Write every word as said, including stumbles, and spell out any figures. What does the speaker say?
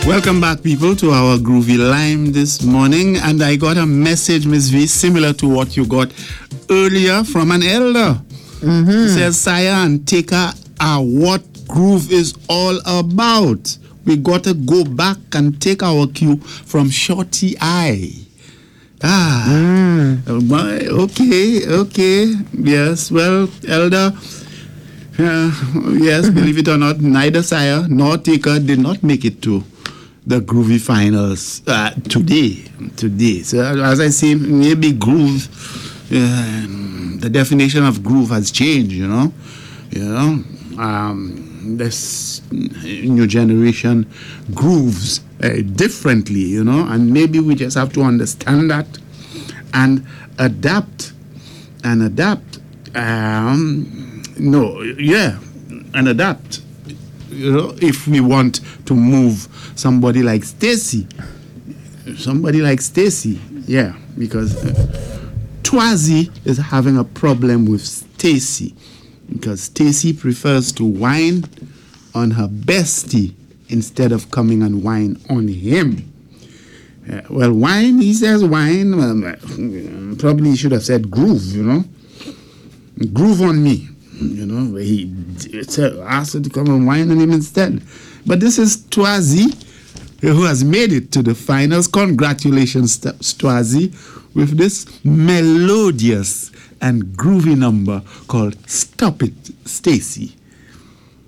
Welcome back, people, to our Groovy Lime this morning. And I got a message, Miss V, similar to what you got earlier from an elder. Mm-hmm. It says, Cyan, take a, a what groove is all about. We got to go back and take our cue from Shorty I. Ah, mm. okay, okay. Yes, well, elder, uh, yes, believe it or not, neither Sire nor Taker did not make it to the Groovy Finals uh, today. Today. So, as I say, maybe groove, uh, the definition of groove has changed, you know. You know, um, this new generation grooves uh, differently, you know, and maybe we just have to understand that and adapt and adapt. Um, no, yeah, and adapt. You know, if we want to move somebody like Stacy, somebody like Stacy, yeah, because uh, Twazi is having a problem with Stacy because Stacy prefers to whine on her bestie instead of coming and whine on him. Uh, well, whine, he says whine, um, probably he should have said groove, you know, groove on me. You know, he asked her to come and whine on him instead. But this is Twazi, who has made it to the finals. Congratulations, Twazi, with this melodious and groovy number called Stop It, Stacy.